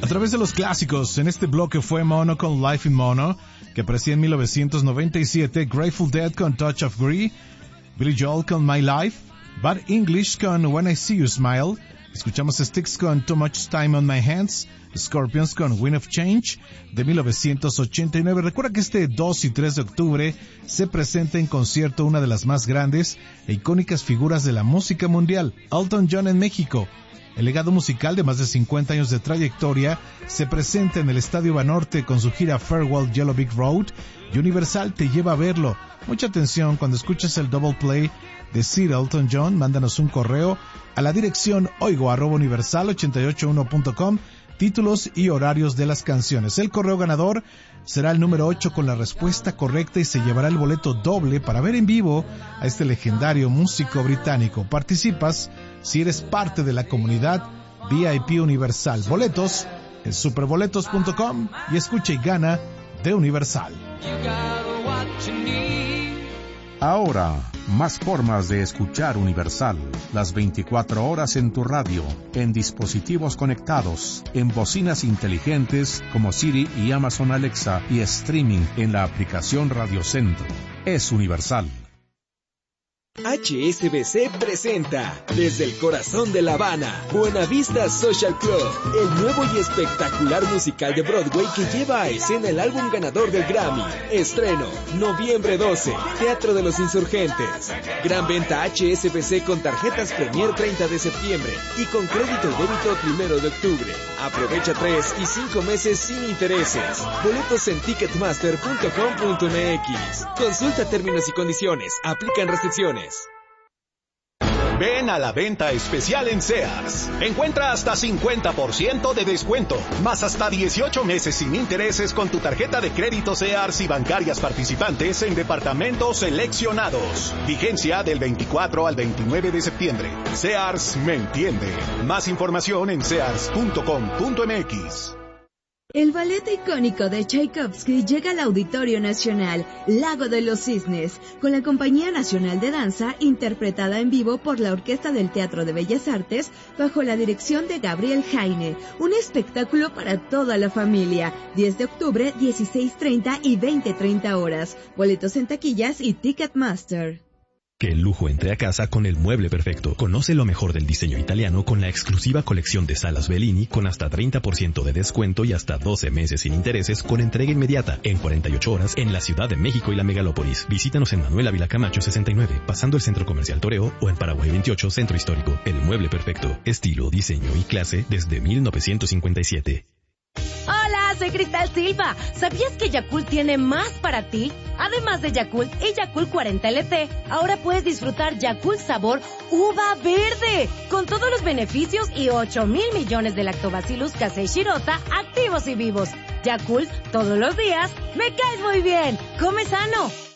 A través de los clásicos, en este bloque fue Mono con Life in Mono, que aparecía en 1997, Grateful Dead con Touch of Grey, Billy Joel con My Life, Bad English con When I See You Smile, escuchamos Styx con Too Much Time on My Hands, Scorpions con Wind of Change de 1989. Recuerda que este 2 y 3 de octubre se presenta en concierto una de las más grandes e icónicas figuras de la música mundial, Elton John en México. El legado musical de más de 50 años de trayectoria se presenta en el Estadio Banorte con su gira Farewell Yellow Brick Road y Universal te lleva a verlo. Mucha atención cuando escuches el double play de Sir Elton John, mándanos un correo a la dirección oigo@universal881.com, títulos y horarios de las canciones. El correo ganador será el número 8 con la respuesta correcta y se llevará el boleto doble para ver en vivo a este legendario músico británico. Participas si eres parte de la comunidad VIP Universal. Boletos en superboletos.com y escucha y gana de Universal. Ahora, más formas de escuchar Universal. Las 24 horas en tu radio, en dispositivos conectados, en bocinas inteligentes como Siri y Amazon Alexa y streaming en la aplicación Radio Centro. Es Universal. HSBC presenta desde el corazón de La Habana, Buenavista Social Club, el nuevo y espectacular musical de Broadway que lleva a escena el álbum ganador del Grammy. Estreno, noviembre 12, Teatro de los Insurgentes. Gran venta HSBC con tarjetas Premier 30 de septiembre y con crédito y débito 1 de octubre. Aprovecha 3 y 5 meses sin intereses. Boletos en ticketmaster.com.mx. Consulta términos y condiciones. Aplican restricciones. Ven a la venta especial en Sears. Encuentra hasta 50% de descuento, más hasta 18 meses sin intereses con tu tarjeta de crédito Sears y bancarias participantes en departamentos seleccionados. Vigencia del 24 al 29 de septiembre. Sears me entiende. Más información en sears.com.mx. El ballet icónico de Tchaikovsky llega al Auditorio Nacional, Lago de los Cisnes, con la Compañía Nacional de Danza, interpretada en vivo por la Orquesta del Teatro de Bellas Artes, bajo la dirección de Gabriel Jaine. Un espectáculo para toda la familia. 10 de octubre, 16:30 y 20:30 horas. Boletos en taquillas y Ticketmaster. Que el lujo entre a casa con el mueble perfecto. Conoce lo mejor del diseño italiano con la exclusiva colección de salas Bellini con hasta 30% de descuento y hasta 12 meses sin intereses con entrega inmediata en 48 horas en la Ciudad de México y la Megalópolis. Visítanos en Manuel Ávila Camacho 69, pasando el Centro Comercial Toreo o en Paraguay 28, Centro Histórico. El mueble perfecto. Estilo, diseño y clase desde 1957. Hola, soy Cristal Silva. ¿Sabías que Yakult tiene más para ti? Además de Yakult y Yakult 40 LT, ahora puedes disfrutar Yakult sabor uva verde, con todos los beneficios y 8,000 millones de Lactobacillus casei shirota activos y vivos. Yakult, todos los días, me caes muy bien. Come sano.